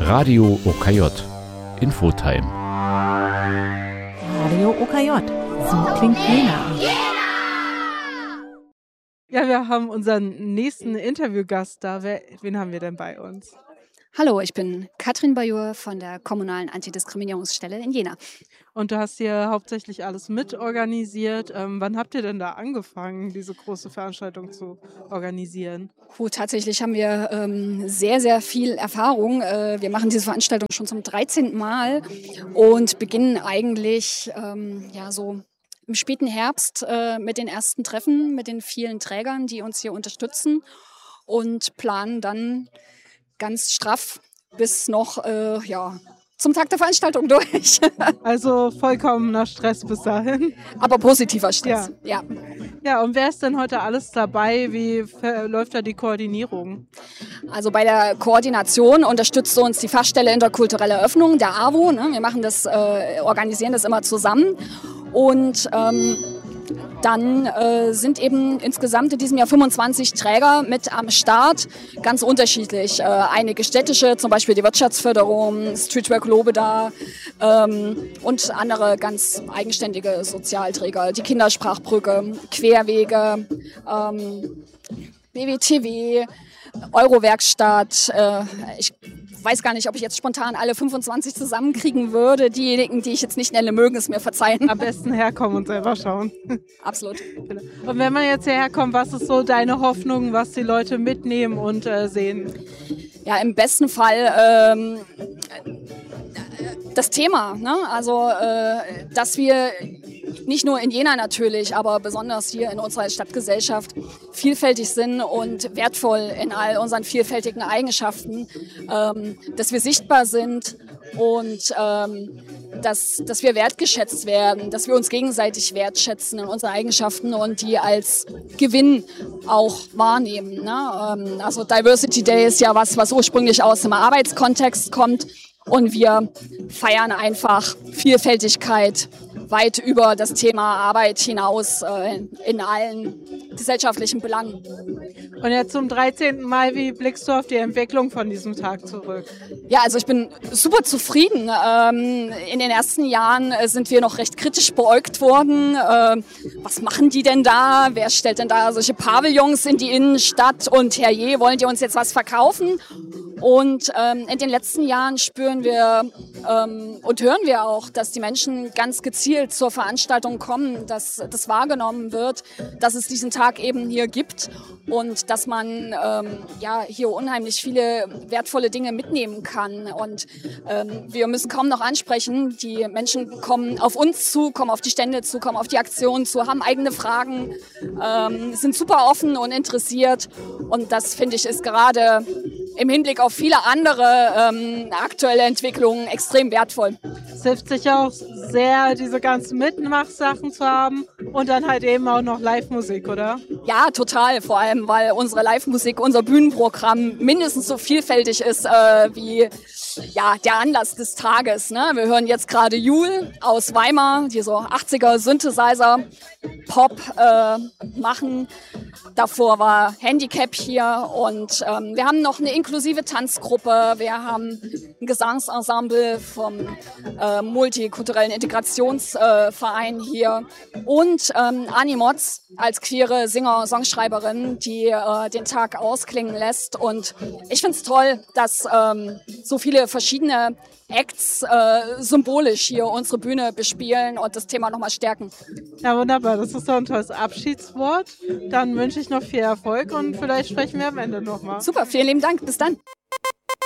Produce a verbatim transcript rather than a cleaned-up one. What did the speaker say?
Radio O K J Infotime. Radio O K J, so klingt Jena. Ja, wir haben unseren nächsten Interviewgast da. Wer, wen haben wir denn bei uns? Hallo, ich bin Katrin Bajur von der Kommunalen Antidiskriminierungsstelle in Jena. Und du hast hier hauptsächlich alles mitorganisiert. Ähm, wann habt ihr denn da angefangen, diese große Veranstaltung zu organisieren? Gut, tatsächlich haben wir ähm, sehr, sehr viel Erfahrung. Äh, wir machen diese Veranstaltung schon zum dreizehnten Mal und beginnen eigentlich ähm, ja, so im späten Herbst äh, mit den ersten Treffen, mit den vielen Trägern, die uns hier unterstützen und planen dann ganz straff bis noch äh, ja, zum Tag der Veranstaltung durch. Also vollkommener Stress bis dahin. Aber positiver Stress, ja. ja. Ja, und wer ist denn heute alles dabei? Wie läuft da die Koordinierung? Also bei der Koordination unterstützt uns die Fachstelle Interkulturelle Öffnung, der A W O. Ne? Wir machen das, äh, organisieren das immer zusammen. Und ähm, dann äh, sind eben insgesamt in diesem Jahr fünfundzwanzig Träger mit am Start, ganz unterschiedlich. Äh, einige städtische, zum Beispiel die Wirtschaftsförderung, Streetwork Lobeda ähm, und andere ganz eigenständige Sozialträger, die Kindersprachbrücke, Querwege, ähm, B W T W, Eurowerkstatt. Äh, ich weiß gar nicht, ob ich jetzt spontan alle fünfundzwanzig zusammenkriegen würde. Diejenigen, die ich jetzt nicht nenne, mögen es mir verzeihen. Am besten herkommen und selber schauen. Absolut. Und wenn man jetzt hierher kommt, was ist so deine Hoffnung, was die Leute mitnehmen und äh, sehen? Ja, im besten Fall ähm, das Thema. Ne? Also, äh, dass wir nicht nur in Jena natürlich, aber besonders hier in unserer Stadtgesellschaft vielfältig sind und wertvoll in all unseren vielfältigen Eigenschaften, ähm, dass wir sichtbar sind und ähm, dass, dass wir wertgeschätzt werden, dass wir uns gegenseitig wertschätzen in unseren Eigenschaften und die als Gewinn auch wahrnehmen. Ne? Ähm, also Diversity Day ist ja was, was ursprünglich aus dem Arbeitskontext kommt und wir feiern einfach Vielfältigkeit weit über das Thema Arbeit hinaus äh, in allen gesellschaftlichen Belangen. Und jetzt zum dreizehnten Mal, wie blickst du auf die Entwicklung von diesem Tag zurück? Ja, also ich bin super zufrieden. Ähm, in den ersten Jahren sind wir noch recht kritisch beäugt worden. Ähm, was machen die denn da? Wer stellt denn da solche Pavillons in die Innenstadt? Und herrje, wollen die uns jetzt was verkaufen? Und ähm, in den letzten Jahren spüren wir ähm, und hören wir auch, dass die Menschen ganz gezielt zur Veranstaltung kommen, dass das wahrgenommen wird, dass es diesen Tag eben hier gibt und dass man ähm, ja hier unheimlich viele wertvolle Dinge mitnehmen kann. Und ähm, wir müssen kaum noch ansprechen, die Menschen kommen auf uns zu, kommen auf die Stände zu, kommen auf die Aktionen zu, haben eigene Fragen, ähm, sind super offen und interessiert. Und das, finde ich, ist gerade im Hinblick auf viele andere ähm, aktuelle Entwicklungen extrem wertvoll. Es hilft sicher auch sehr, diese ganzen Mitmachsachen zu haben und dann halt eben auch noch Live-Musik, oder? Ja, total. Vor allem, weil unsere Live-Musik, unser Bühnenprogramm mindestens so vielfältig ist äh, wie ja, der Anlass des Tages. Ne? Wir hören jetzt gerade Jul aus Weimar, die so achtziger Synthesizer Pop äh, machen. Davor war Handicap hier und ähm, wir haben noch eine inklusive Tanzgruppe, wir haben ein Gesangsensemble vom äh, multikulturellen Integrationsverein äh, hier und ähm, Animoz als queere Singer-Songschreiberin, die äh, den Tag ausklingen lässt. Und ich finde es toll, dass ähm, so viele verschiedene Acts äh, symbolisch hier unsere Bühne bespielen und das Thema nochmal stärken. Ja, wunderbar. Das ist doch ein tolles Abschiedswort. Dann wünsche ich noch viel Erfolg und vielleicht sprechen wir am Ende nochmal. Super, vielen lieben Dank. Bis dann.